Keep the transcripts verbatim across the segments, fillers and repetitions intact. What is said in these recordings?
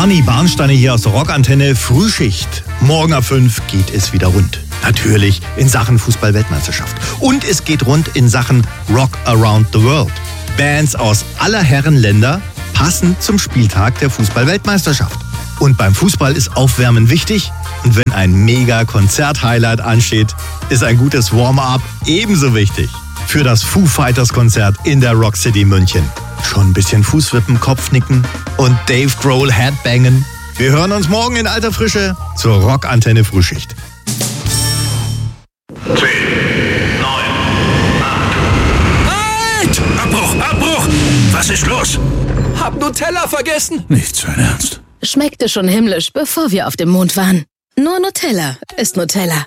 Arni Barnsteiner hier aus der Rockantenne. Frühschicht. Morgen ab fünf geht es wieder rund. Natürlich in Sachen Fußball-Weltmeisterschaft. Und es geht rund in Sachen Rock Around the World. Bands aus aller Herren Länder passend zum Spieltag der Fußball-Weltmeisterschaft. Und beim Fußball ist Aufwärmen wichtig. Und wenn ein Mega-Konzert-Highlight ansteht, ist ein gutes Warm-up ebenso wichtig. Für das Foo Fighters-Konzert in der Rock City München. Schon ein bisschen Fußwippen, Kopfnicken und Dave Grohl Headbangen. Wir hören uns morgen in alter Frische zur Rockantenne Frühschicht. zehn, neun, acht. Halt! Abbruch, Abbruch! Was ist los? Hab Nutella vergessen. Nicht so ernst. Schmeckte schon himmlisch, bevor wir auf dem Mond waren. Nur Nutella ist Nutella.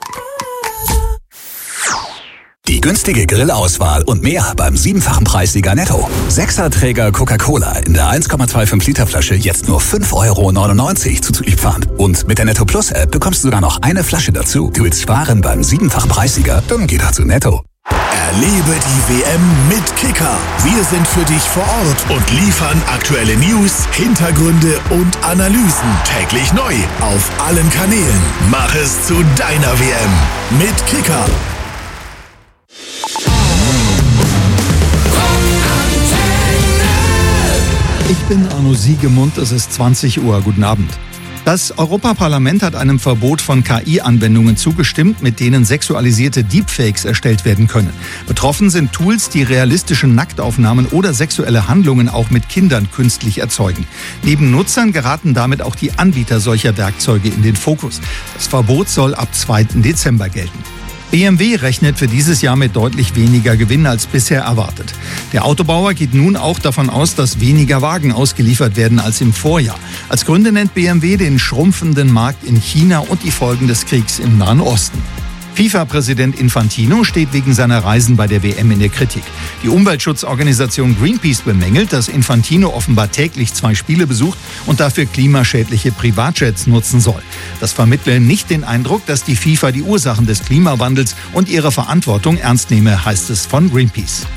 Die günstige Grillauswahl und mehr beim siebenfachen Preissieger Netto. Sechserträger Coca-Cola in der eins Komma fünfundzwanzig Liter Flasche jetzt nur fünf Euro neunundneunzig zuzüglich Pfand. Und mit der Netto Plus App bekommst du sogar noch eine Flasche dazu. Du willst sparen beim siebenfachen Preissieger? Dann geh doch zu Netto. Erlebe die W M mit Kicker. Wir sind für dich vor Ort und liefern aktuelle News, Hintergründe und Analysen täglich neu auf allen Kanälen. Mach es zu deiner W M mit Kicker. Ich bin Arno Siegemund, es ist zwanzig Uhr. Guten Abend. Das Europaparlament hat einem Verbot von K I-Anwendungen zugestimmt, mit denen sexualisierte Deepfakes erstellt werden können. Betroffen sind Tools, die realistische Nacktaufnahmen oder sexuelle Handlungen auch mit Kindern künstlich erzeugen. Neben Nutzern geraten damit auch die Anbieter solcher Werkzeuge in den Fokus. Das Verbot soll ab zweiten Dezember gelten. B M W rechnet für dieses Jahr mit deutlich weniger Gewinn als bisher erwartet. Der Autobauer geht nun auch davon aus, dass weniger Wagen ausgeliefert werden als im Vorjahr. Als Gründe nennt B M W den schrumpfenden Markt in China und die Folgen des Kriegs im Nahen Osten. FIFA-Präsident Infantino steht wegen seiner Reisen bei der W M in der Kritik. Die Umweltschutzorganisation Greenpeace bemängelt, dass Infantino offenbar täglich zwei Spiele besucht und dafür klimaschädliche Privatjets nutzen soll. Das vermittle nicht den Eindruck, dass die FIFA die Ursachen des Klimawandels und ihre Verantwortung ernst nehme, heißt es von Greenpeace.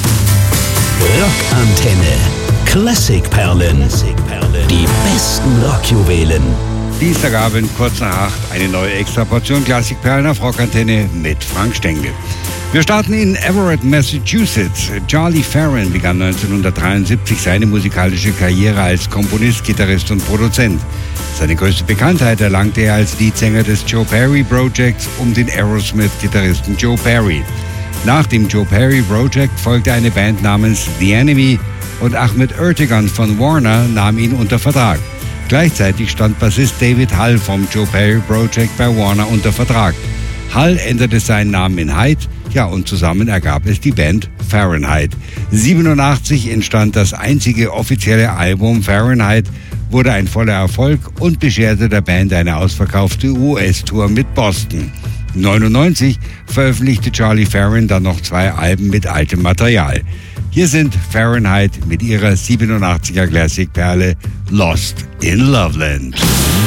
Rockantenne. Klassikperlen. Die besten Rockjuwelen. Dienstagabend, kurz nach acht, eine neue Extraportion Klassikperlen auf Rockantenne mit Frank Stengel. Wir starten in Everett, Massachusetts. Charlie Farren begann neunzehnhundertdreiundsiebzig seine musikalische Karriere als Komponist, Gitarrist und Produzent. Seine größte Bekanntheit erlangte er als Leadsänger des Joe Perry Projects um den Aerosmith-Gitarristen Joe Perry. Nach dem Joe Perry Project folgte eine Band namens The Enemy und Ahmet Ertegun von Warner nahm ihn unter Vertrag. Gleichzeitig stand Bassist David Hull vom Joe Perry Project bei Warner unter Vertrag. Hull änderte seinen Namen in Hyde, ja, und zusammen ergab es die Band Fahrenheit. siebenundachtzig entstand das einzige offizielle Album Fahrenheit, wurde ein voller Erfolg und bescherte der Band eine ausverkaufte U S-Tour mit Boston. neunundneunzig veröffentlichte Charlie Farren dann noch zwei Alben mit altem Material. Hier sind Fahrenheit mit ihrer siebenundachtziger Klassikperle Lost in Loveland.